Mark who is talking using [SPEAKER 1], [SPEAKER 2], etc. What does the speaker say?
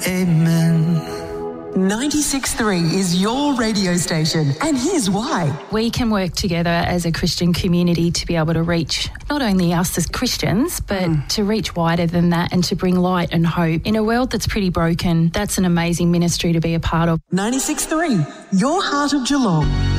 [SPEAKER 1] Amen. 96.3 is your radio station, and here's why.
[SPEAKER 2] We can work together as a Christian community to be able to reach not only us as Christians, but to reach wider than that and to bring light and hope. In a world that's pretty broken, that's an amazing ministry to be a part of.
[SPEAKER 1] 96.3, your heart of Geelong.